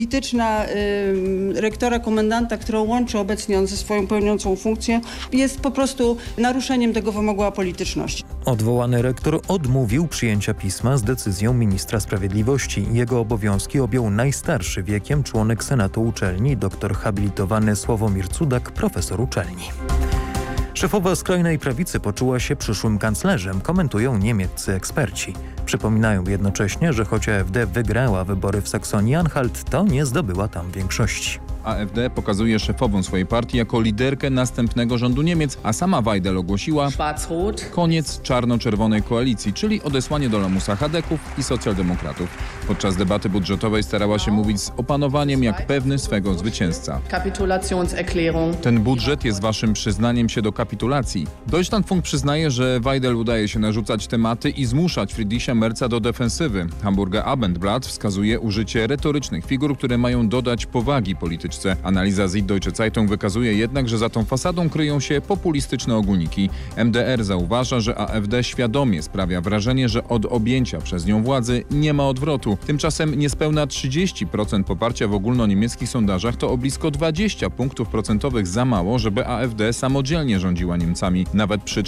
Polityczna rektora komendanta, którą łączy obecnie on ze swoją pełniącą funkcję, jest po prostu naruszeniem tego wymogu apolityczności. Odwołany rektor odmówił przyjęcia pisma z decyzją ministra sprawiedliwości. Jego obowiązki objął najstarszy wiekiem członek Senatu uczelni, doktor habilitowany Sławomir Cudak, profesor uczelni. Szefowa skrajnej prawicy poczuła się przyszłym kanclerzem, komentują niemieccy eksperci. Przypominają jednocześnie, że choć AfD wygrała wybory w Saksonii-Anhalt, to nie zdobyła tam większości. AfD pokazuje szefową swojej partii jako liderkę następnego rządu Niemiec, a sama Weidel ogłosiła koniec czarno-czerwonej koalicji, czyli odesłanie do lamusa chadeków i socjaldemokratów. Podczas debaty budżetowej starała się mówić z opanowaniem jak pewny swego zwycięzca. Ten budżet jest waszym przyznaniem się do kapitulacji. Deutschlandfunk przyznaje, że Weidel udaje się narzucać tematy i zmuszać Friedricha Merza do defensywy. Hamburger Abendblatt wskazuje użycie retorycznych figur, które mają dodać powagi politycznej. Analiza Süddeutsche Zeitung wykazuje jednak, że za tą fasadą kryją się populistyczne ogólniki. MDR zauważa, że AfD świadomie sprawia wrażenie, że od objęcia przez nią władzy nie ma odwrotu. Tymczasem niespełna 30% poparcia w ogólnoniemieckich sondażach to o blisko 20 punktów procentowych za mało, żeby AfD samodzielnie rządziła Niemcami. Nawet przy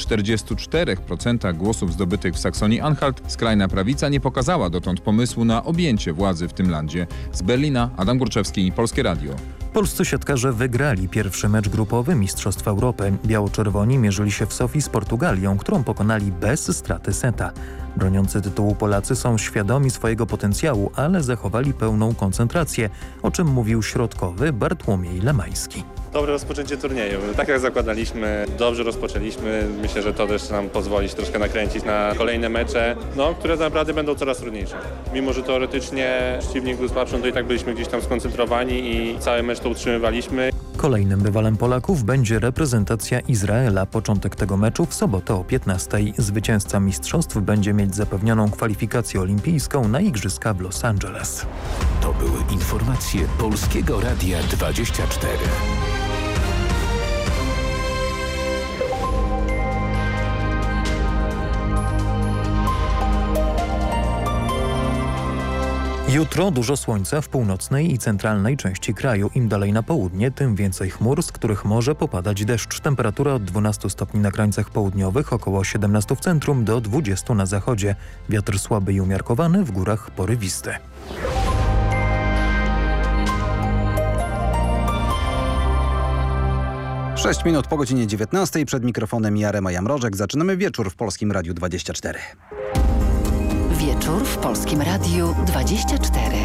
44% głosów zdobytych w Saksonii-Anhalt skrajna prawica nie pokazała dotąd pomysłu na objęcie władzy w tym landzie. Z Berlina Adam Górczewski, Polskie Radio. Polscy siatkarze wygrali pierwszy mecz grupowy Mistrzostw Europy. Biało-czerwoni mierzyli się w Sofii z Portugalią, którą pokonali bez straty seta. Broniący tytułu Polacy są świadomi swojego potencjału, ale zachowali pełną koncentrację, o czym mówił środkowy Bartłomiej Lemański. Dobre rozpoczęcie turnieju. Tak jak zakładaliśmy, dobrze rozpoczęliśmy. Myślę, że to też nam pozwoli się troszkę nakręcić na kolejne mecze, które naprawdę będą coraz trudniejsze. Mimo, że teoretycznie przeciwnik był słabszy, to i tak byliśmy gdzieś tam skoncentrowani i cały mecz to utrzymywaliśmy. Kolejnym rywalem Polaków będzie reprezentacja Izraela. Początek tego meczu w sobotę o 15:00. Zwycięzca mistrzostw będzie mieć zapewnioną kwalifikację olimpijską na Igrzyska w Los Angeles. To były informacje Polskiego Radia 24. Jutro dużo słońca w północnej i centralnej części kraju. Im dalej na południe, tym więcej chmur, z których może popadać deszcz. Temperatura od 12 stopni na krańcach południowych, około 17 w centrum, do 20 na zachodzie. Wiatr słaby i umiarkowany, w górach porywisty. Sześć minut po godzinie 19. Przed mikrofonem Jarema Jamrożek. Zaczynamy wieczór w Polskim Radiu 24. Wieczór w Polskim Radiu 24.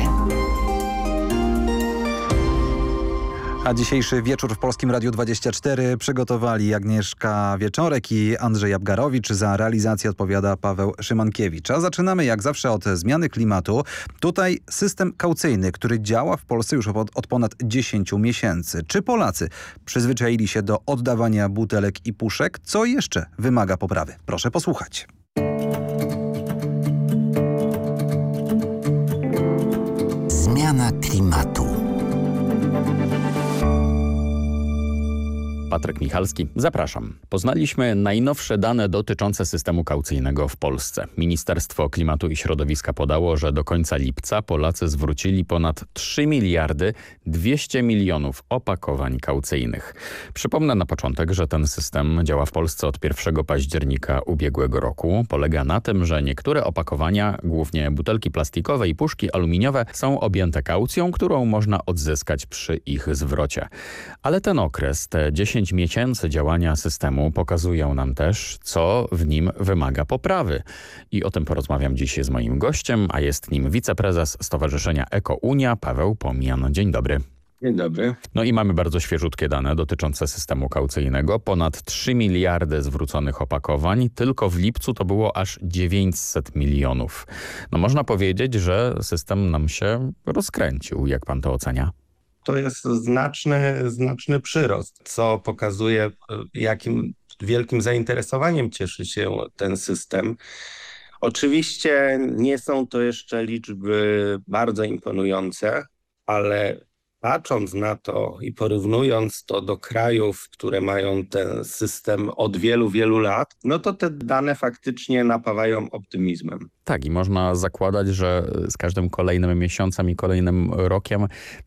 A dzisiejszy wieczór w Polskim Radiu 24 przygotowali Agnieszka Wieczorek i Andrzej Abgarowicz. Za realizację odpowiada Paweł Szymankiewicz. A zaczynamy jak zawsze od zmiany klimatu. Tutaj system kaucyjny, który działa w Polsce już od ponad 10 miesięcy. Czy Polacy przyzwyczaili się do oddawania butelek i puszek? Co jeszcze wymaga poprawy? Proszę posłuchać. Zmiana klimatu. Patryk Michalski, zapraszam. Poznaliśmy najnowsze dane dotyczące systemu kaucyjnego w Polsce. Ministerstwo Klimatu i Środowiska podało, że do końca lipca Polacy zwrócili ponad 3 miliardy 200 milionów opakowań kaucyjnych. Przypomnę na początek, że ten system działa w Polsce od 1 października ubiegłego roku. Polega na tym, że niektóre opakowania, głównie butelki plastikowe i puszki aluminiowe, są objęte kaucją, którą można odzyskać przy ich zwrocie. Ale ten okres, te 10 miesięcy działania systemu pokazują nam też, co w nim wymaga poprawy. I o tym porozmawiam dziś z moim gościem, a jest nim wiceprezes Stowarzyszenia EkoUnia, Paweł Pomian. Dzień dobry. Dzień dobry. No i mamy bardzo świeżutkie dane dotyczące systemu kaucyjnego. Ponad 3 miliardy zwróconych opakowań. Tylko w lipcu to było aż 900 milionów. No można powiedzieć, że system nam się rozkręcił. Jak pan to ocenia? To jest znaczny przyrost, co pokazuje, jakim wielkim zainteresowaniem cieszy się ten system. Oczywiście nie są to jeszcze liczby bardzo imponujące, ale Patrząc na to i porównując to do krajów, które mają ten system od wielu, wielu lat, no to te dane faktycznie napawają optymizmem. Tak, i można zakładać, że z każdym kolejnym miesiącem i kolejnym rokiem